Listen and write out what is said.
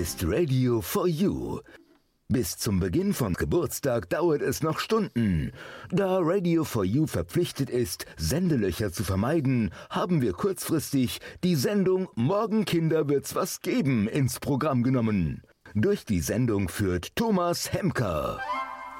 ist Radio for You. Bis zum Beginn von Geburtstag dauert es noch Stunden. Da Radio for You verpflichtet ist, Sendelöcher zu vermeiden, haben wir kurzfristig die Sendung Morgen Kinder wird's was geben ins Programm genommen. Durch die Sendung führt Thomas Hemker.